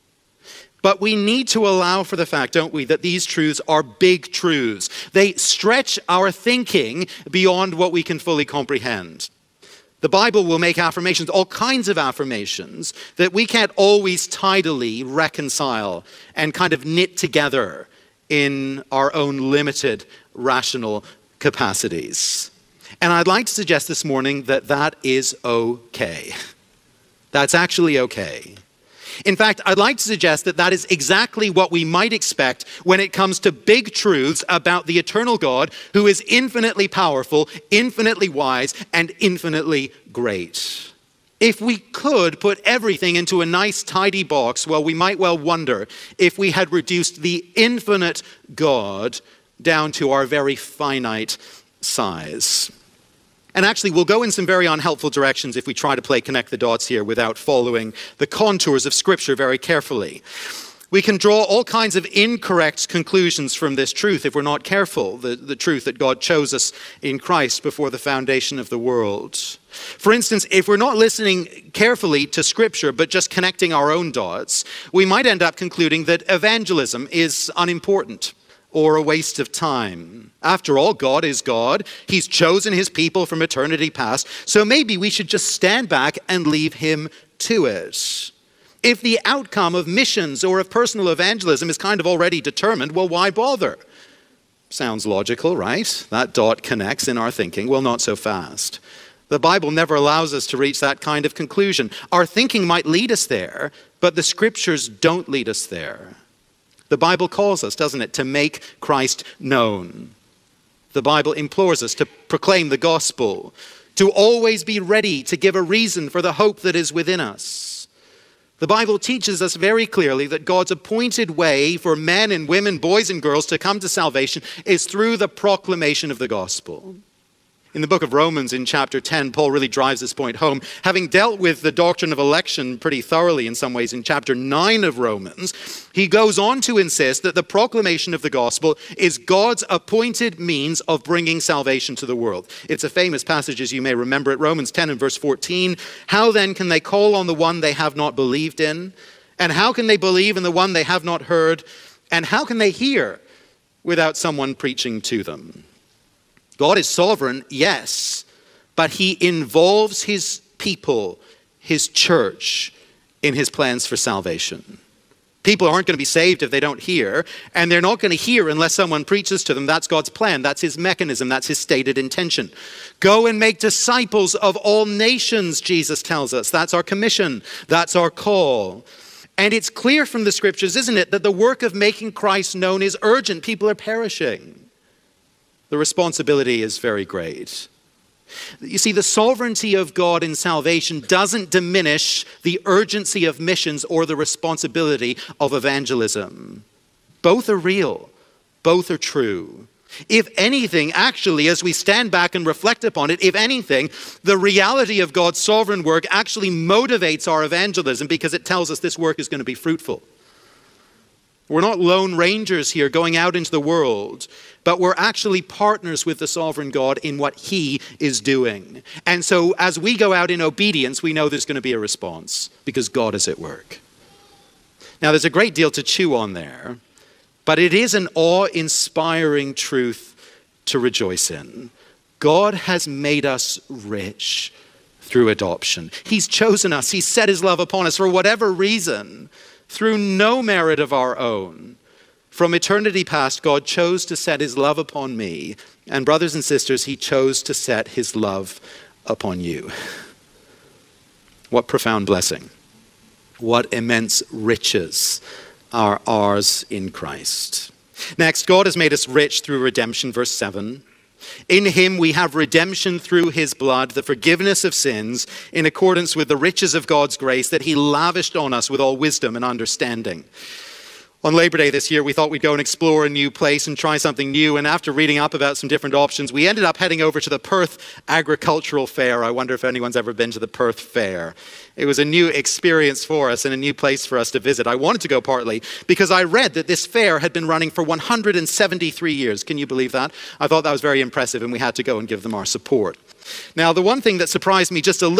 [SPEAKER 12] But we need to allow for the fact, don't we, that these truths are big truths. They stretch our thinking beyond what we can fully comprehend. The Bible will make affirmations, all kinds of affirmations, that we can't always tidily reconcile and kind of knit together in our own limited rational capacities. And I'd like to suggest this morning that that is okay. That's actually okay. In fact, I'd like to suggest that that is exactly what we might expect when it comes to big truths about the eternal God who is infinitely powerful, infinitely wise, and infinitely great. If we could put everything into a nice tidy box, well, we might well wonder if we had reduced the infinite God down to our very finite size. And actually, we'll go in some very unhelpful directions if we try to play connect the dots here without following the contours of Scripture very carefully. We can draw all kinds of incorrect conclusions from this truth if we're not careful, the truth that God chose us in Christ before the foundation of the world. For instance, if we're not listening carefully to Scripture but just connecting our own dots, we might end up concluding that evangelism is unimportant or a waste of time. After all, God is God. He's chosen his people from eternity past, so maybe we should just stand back and leave him to it. If the outcome of missions or of personal evangelism is kind of already determined, well, why bother? Sounds logical, right? That dot connects in our thinking. Well, not so fast. The Bible never allows us to reach that kind of conclusion. Our thinking might lead us there, but the Scriptures don't lead us there. The Bible calls us, doesn't it, to make Christ known. The Bible implores us to proclaim the gospel, to always be ready to give a reason for the hope that is within us. The Bible teaches us very clearly that God's appointed way for men and women, boys and girls to come to salvation is through the proclamation of the gospel. In the book of Romans, in chapter 10, Paul really drives this point home. Having dealt with the doctrine of election pretty thoroughly in some ways in chapter 9 of Romans, he goes on to insist that the proclamation of the gospel is God's appointed means of bringing salvation to the world. It's a famous passage, as you may remember it, Romans 10 and verse 14. How then can they call on the one they have not believed in? And how can they believe in the one they have not heard? And how can they hear without someone preaching to them? God is sovereign, yes, but he involves his people, his church, in his plans for salvation. People aren't going to be saved if they don't hear, and they're not going to hear unless someone preaches to them. That's God's plan. That's his mechanism. That's his stated intention. Go and make disciples of all nations, Jesus tells us. That's our commission. That's our call. And it's clear from the Scriptures, isn't it, that the work of making Christ known is urgent. People are perishing. The responsibility is very great. You see, the sovereignty of God in salvation doesn't diminish the urgency of missions or the responsibility of evangelism. Both are real. Both are true. If anything, actually, as we stand back and reflect upon it, if anything, the reality of God's sovereign work actually motivates our evangelism because it tells us this work is going to be fruitful. We're not lone rangers here going out into the world, but we're actually partners with the sovereign God in what he is doing. And so as we go out in obedience, we know there's going to be a response because God is at work. Now, there's a great deal to chew on there, but it is an awe-inspiring truth to rejoice in. God has made us rich through adoption. He's chosen us. He's set his love upon us for whatever reason, through no merit of our own. From eternity past, God chose to set his love upon me. And brothers and sisters, he chose to set his love upon you. What profound blessing. What immense riches are ours in Christ. Next, God has made us rich through redemption, verse 7. In him we have redemption through his blood, the forgiveness of sins, in accordance with the riches of God's grace that he lavished on us with all wisdom and understanding. On Labor Day this year, we thought we'd go and explore a new place and try something new. And after reading up about some different options, we ended up heading over to the Perth Agricultural Fair. I wonder if anyone's ever been to the Perth Fair. It was a new experience for us and a new place for us to visit. I wanted to go partly because I read that this fair had been running for 173 years. Can you believe that? I thought that was very impressive, and we had to go and give them our support. Now, the one thing that surprised me just a little